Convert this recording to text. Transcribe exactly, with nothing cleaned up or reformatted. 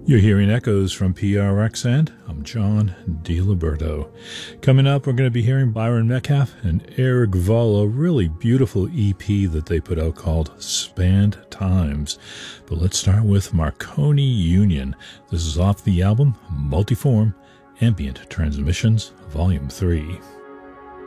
You're hearing echoes from P R X, and I'm John DiLiberto. Coming up, we're going to be hearing Byron Metcalf and Eric Voll, a really beautiful E P that they put out called Spanned Times. But let's start with Marconi Union. This is off the album Multiform Ambient Transmissions, Volume three.